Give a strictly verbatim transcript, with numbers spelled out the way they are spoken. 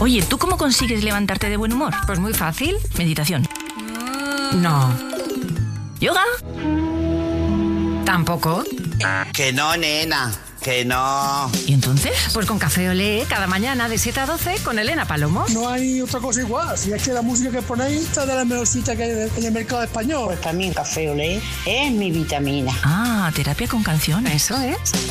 Oye, ¿tú cómo consigues levantarte de buen humor? Pues muy fácil. Meditación. No. ¿Yoga? Tampoco. Que no, nena, que no. ¿Y entonces? Pues con Café Olé, cada mañana de siete a doce con Elena Palomo. No hay otra cosa igual. Si es que la música que ponéis está de la mejor cita que hay en el mercado español. Pues para mí Café Olé es mi vitamina. Ah, terapia con canciones. Eso es.